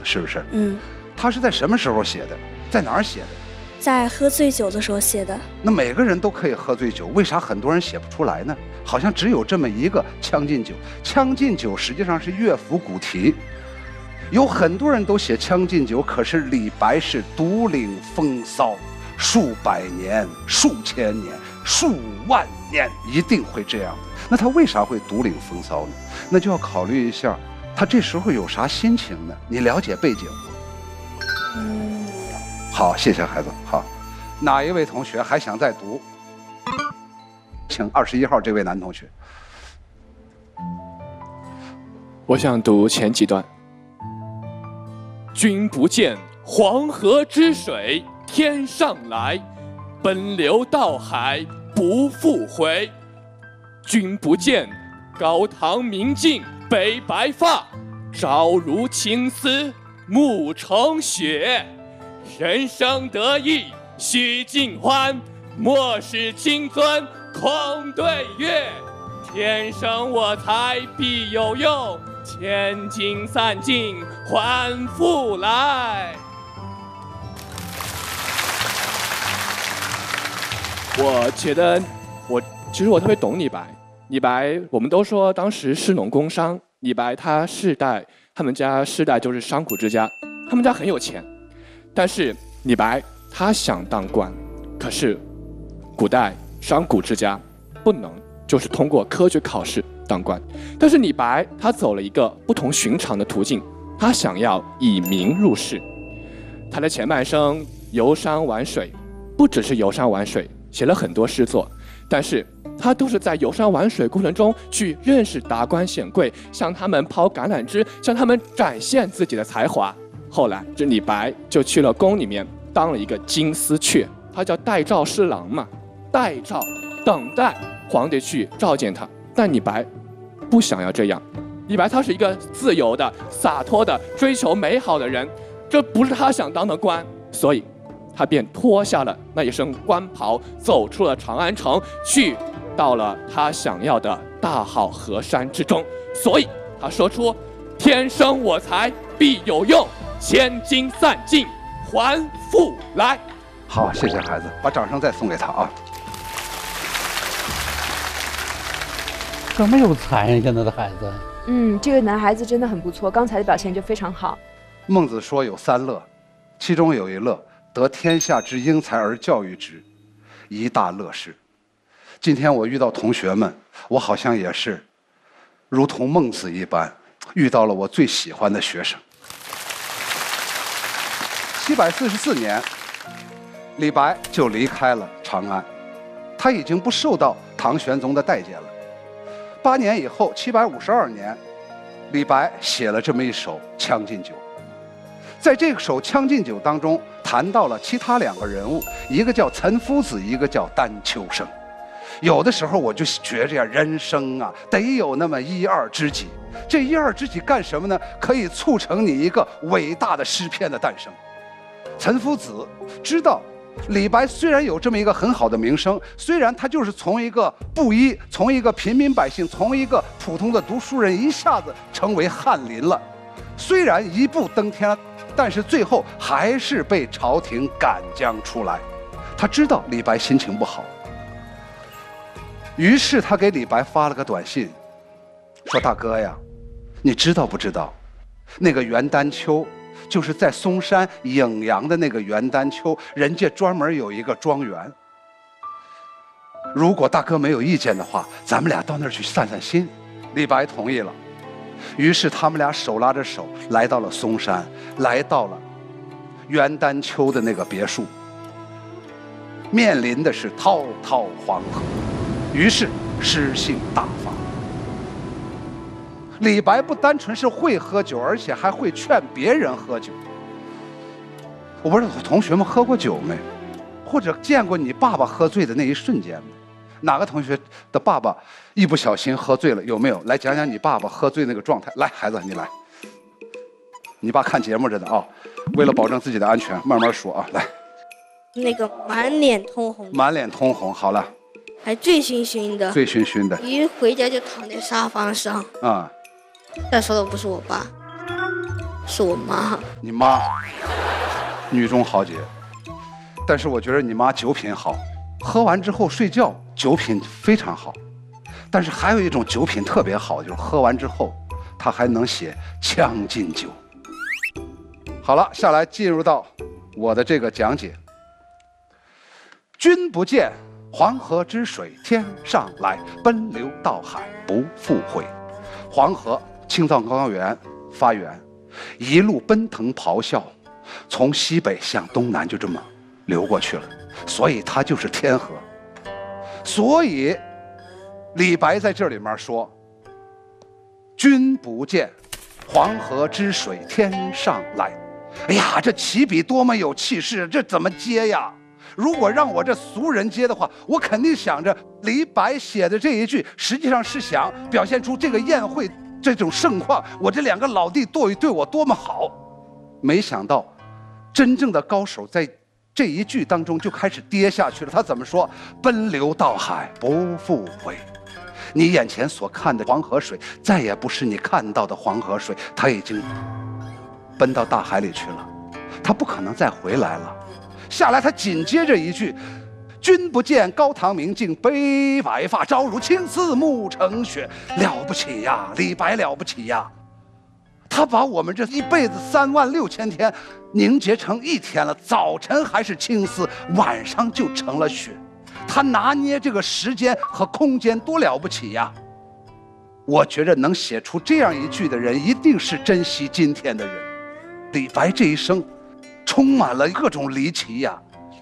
是不是？ 嗯。 他是在什么时候写的？在哪儿写的？ 在喝醉酒的时候写的。 那每个人都可以喝醉酒，为啥很多人写不出来呢？好像只有这么一个《将进酒》。《将进酒》实际上是乐府古题，有很多人都写《将进酒》，可是李白是独领风骚，数百年、数千年、数万年，一定会这样的。那他为啥会独领风骚呢？那就要考虑一下，他这时候有啥心情呢？你了解背景吗？好，谢谢孩子。好，哪一位同学还想再读？请21号这位男同学。 我想读前几段。君不见黄河之水天上来，奔流到海不复回。君不见高堂明镜悲白发，朝如青丝暮成雪。人生得意须尽欢，莫使金樽空对月。天生我材必有用，千金散尽还复来。我觉得其实我特别懂李白。李白我们都说当时士农工商，李白他们家世代就是商贾之家，他们家很有钱。但是李白他想当官，可是古代商贾之家不能就是通过科举考试当官。但是李白他走了一个不同寻常的途径，他想要以名入仕。他的前半生游山玩水，不只是游山玩水，写了很多诗作，但是他都是在游山玩水过程中去认识达官显贵，向他们抛橄榄枝，向他们展现自己的才华。后来这李白就去了宫里面当了一个金丝雀，他叫待诏侍郎嘛，待诏等待皇帝去召见他。但李白不想要这样，李白他是一个自由的、洒脱的、追求美好的人，这不是他想当的官，所以他便脱下了那一身官袍，走出了长安城，去到了他想要的大好河山之中。所以他说出天生我材必有用，千金散尽还复来。 好，谢谢孩子，把掌声再送给他啊！ 这么有才呀，现在的孩子。 这个男孩子真的很不错，刚才的表现就非常好。 孟子说有3乐，其中有一乐，得天下之英才而教育之，一大乐事。今天我遇到同学们，我好像也是如同孟子一般，遇到了我最喜欢的学生。744年，李白就离开了长安，他已经不受到唐玄宗的待见了。8年以后，752年，李白写了这么一首《将进酒》。在这首《将进酒》当中，谈到了其他2个人物，一个叫岑夫子，一个叫丹丘生。有的时候我就觉着呀，人生啊，得有那么1、2知己。这1、2知己干什么呢？可以促成你一个伟大的诗篇的诞生。岑夫子知道李白虽然有这么一个很好的名声，虽然他就是从一个布衣，从一个平民百姓，从一个普通的读书人，一下子成为翰林了，虽然一步登天，但是最后还是被朝廷赶将出来。他知道李白心情不好，于是他给李白发了个短信，说：“大哥呀，你知道不知道，那个袁丹丘，就是在嵩山颍阳的那个袁丹丘，人家专门有一个庄园。如果大哥没有意见的话，咱们俩到那儿去散散心。”李白同意了，于是他们俩手拉着手来到了嵩山，来到了袁丹丘的那个别墅，面临的是滔滔黄河，于是诗兴大发。李白不单纯是会喝酒，而且还会劝别人喝酒。我不知道同学们喝过酒没，或者见过你爸爸喝醉的那一瞬间没？哪个同学的爸爸一不小心喝醉了？有没有？来讲讲你爸爸喝醉那个状态。来，孩子，你来。你爸看节目着呢啊，为了保证自己的安全，慢慢说啊。来， 那个满脸通红， 满脸通红。好了， 还醉醺醺的， 醉醺醺的。 一回家就躺在沙发上啊。 但说的不是我爸。 是我妈。 你妈，女中豪杰。但是我觉得你妈酒品好，喝完之后睡觉酒品非常好。但是还有一种酒品特别好，就是喝完之后她还能写《将进酒》。好了，下来进入到我的这个讲解。君不见黄河之水天上来，奔流到海不复回。黄河青藏高原发源，一路奔腾咆哮，从西北向东南就这么流过去了，所以它就是天河。所以李白在这里面说，君不见黄河之水天上来。哎呀，这起笔多么有气势，这怎么接呀？如果让我这俗人接的话，我肯定想着李白写的这一句实际上是想表现出这个宴会这种盛况，我这两个老弟对我多么好。没想到真正的高手在这一句当中就开始跌下去了。他怎么说？奔流到海不复回。你眼前所看的黄河水再也不是你看到的黄河水，它已经奔到大海里去了，它不可能再回来了。下来他紧接着一句，君不见高堂明镜悲白发，朝如青丝暮成雪。了不起呀，李白了不起呀，他把我们这一辈子36000天凝结成一天了，早晨还是青丝，晚上就成了雪。他拿捏这个时间和空间多了不起呀。我觉得能写出这样一句的人一定是珍惜今天的人。李白这一生充满了各种离奇呀。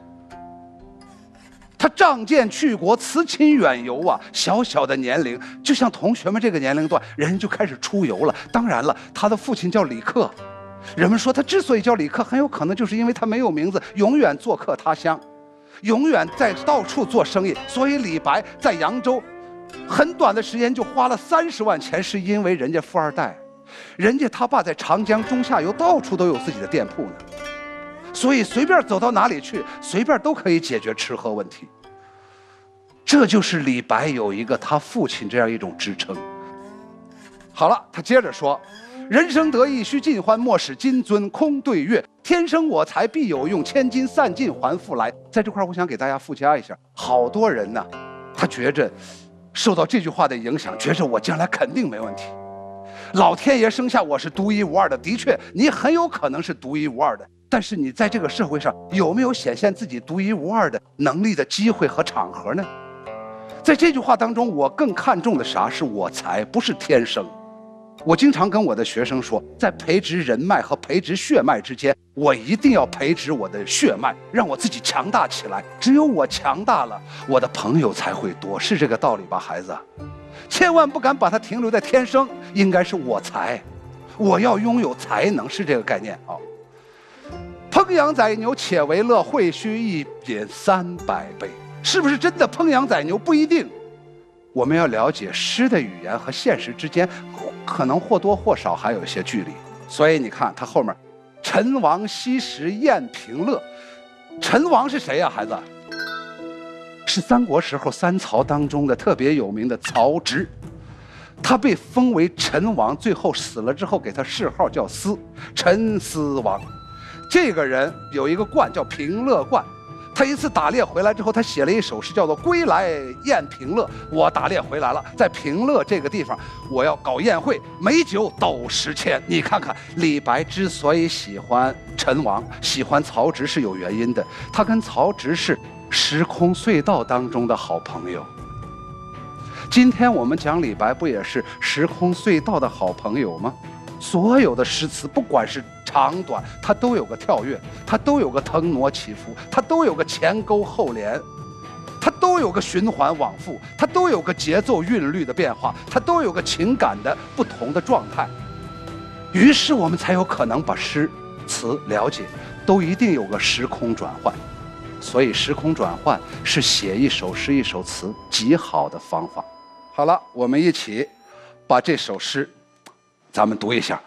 他仗剑去国，辞亲远游啊！小小的年龄，就像同学们这个年龄段，人就开始出游了。当然了，他的父亲叫李克，人们说他之所以叫李克，很有可能就是因为他没有名字，永远做客他乡，永远在到处做生意。所以李白在扬州很短的时间就花了30万钱，是因为人家富二代，人家他爸在长江中下游到处都有自己的店铺呢。所以随便走到哪里去，随便都可以解决吃喝问题。这就是李白有一个他父亲这样一种支撑。好了，他接着说，人生得意须尽欢，莫使金樽空对月。天生我材必有用，千金散尽还复来。在这块我想给大家附加一下，好多人呢，他觉着受到这句话的影响，觉着我将来肯定没问题，老天爷生下我是独一无二的。的确，你很有可能是独一无二的，但是你在这个社会上有没有显现自己独一无二的能力的机会和场合呢？在这句话当中，我更看重的啥？是我才，不是天生。我经常跟我的学生说，在培植人脉和培植血脉之间，我一定要培植我的血脉，让我自己强大起来。只有我强大了，我的朋友才会多，是这个道理吧，孩子？千万不敢把它停留在天生，应该是我才，我要拥有才能，是这个概念啊。烹羊宰牛且为乐，会须一饮300杯。是不是真的烹羊宰牛不一定，我们要了解诗的语言和现实之间可能或多或少还有一些距离。所以你看他后面，陈王昔时宴平乐。陈王是谁呀，孩子？是三国时候三曹当中的特别有名的曹植，他被封为陈王，最后死了之后给他谥号叫司，陈思王。这个人有一个观叫平乐观，他一次打猎回来之后，他写了一首诗叫做《归来宴平乐》。我打猎回来了，在平乐这个地方，我要搞宴会，美酒斗10千。你看看李白之所以喜欢陈王，喜欢曹植是有原因的，他跟曹植是时空隧道当中的好朋友。今天我们讲李白，不也是时空隧道的好朋友吗？所有的诗词，不管是长短，它都有个跳跃，它都有个腾挪起伏，它都有个前勾后连，它都有个循环往复，它都有个节奏韵律的变化，它都有个情感的不同的状态。于是我们才有可能把诗词了解，都一定有个时空转换。所以时空转换是写一首诗一首词极好的方法。好了，我们一起把这首诗咱们读一下。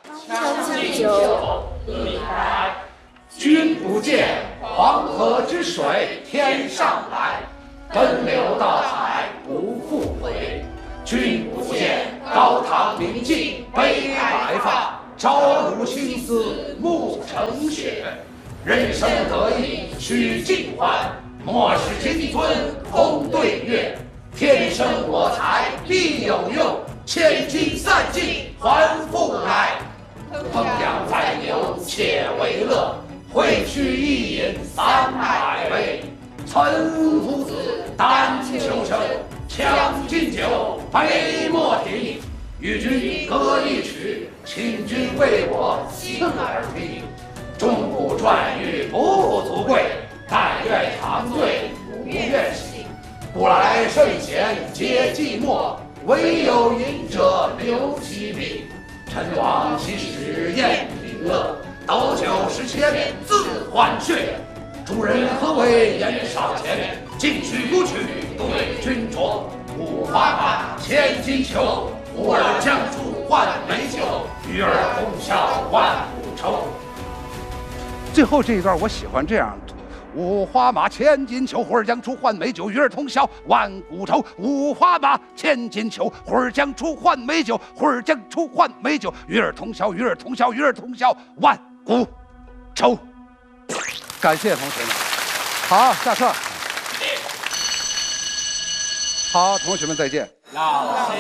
李白，君不见黄河之水天上来，奔流到海不复回。君不见高堂明镜悲白发，朝如青丝自沐成雪。人生得意须尽欢，莫使金樽空对月。天生我材必有用，千金散尽还复来。烹羊宰牛且为乐，会须一饮300杯。岑夫子，丹丘生，将进酒，杯莫停。与君歌一曲，请君为我心耳听。钟鼓馔玉不足贵，但愿长醉不愿醒。古来圣贤皆寂寞，惟有饮者留其名。陈王昔时宴平乐，斗酒10千恣欢谑。主人何为言少钱？径须沽取对君酌。五花马，千金裘，呼儿将出换美酒，与尔同销万古愁。 最后这一段我喜欢这样读：五花马，千金裘，呼儿将出换美酒，与尔同销万古愁。五花马，千金裘，呼儿将出换美酒，呼儿将出换美酒，与尔同销，与尔同销，与尔同销万古愁。感谢同学们，好，下课。好，同学们再见。